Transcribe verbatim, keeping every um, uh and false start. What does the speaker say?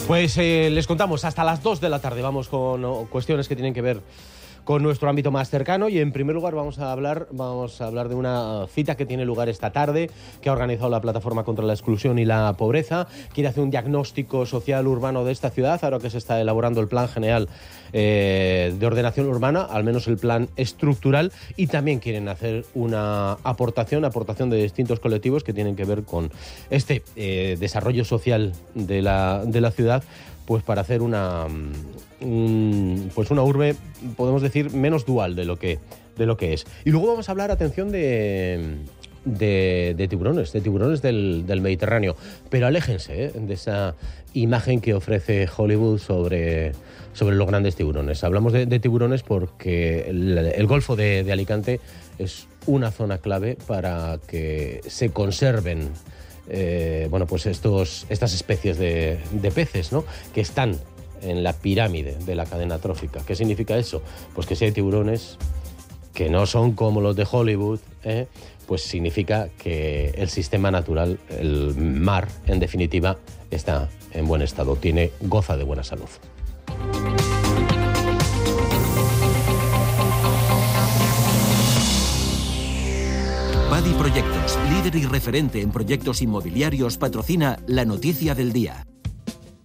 Pues eh, les contamos, hasta las dos de la tarde vamos con oh, cuestiones que tienen que ver con nuestro ámbito más cercano, y en primer lugar vamos a hablar vamos a hablar de una cita que tiene lugar esta tarde, que ha organizado la Plataforma contra la Exclusión y la Pobreza. Quiere hacer un diagnóstico social urbano de esta ciudad, ahora que se está elaborando el Plan General eh, de Ordenación Urbana, al menos el plan estructural, y también quieren hacer una aportación, aportación de distintos colectivos que tienen que ver con este eh, desarrollo social de la, de la ciudad, pues para hacer una, un, pues una urbe, podemos decir, menos dual de lo que, de lo que es. Y luego vamos a hablar, atención, de, de, de tiburones, de tiburones del, del Mediterráneo. Pero aléjense ¿eh? de esa imagen que ofrece Hollywood sobre, sobre los grandes tiburones. Hablamos de, de tiburones porque el, el Golfo de, de Alicante es una zona clave para que se conserven Eh, bueno, pues estos, estas especies de, de peces, ¿no?, que están en la pirámide de la cadena trófica. ¿Qué significa eso? Pues que si hay tiburones que no son como los de Hollywood, ¿eh? pues significa que el sistema natural, el mar, en definitiva, está en buen estado, tiene, goza de buena salud. Padi Proyectos, líder y referente en proyectos inmobiliarios, patrocina la noticia del día.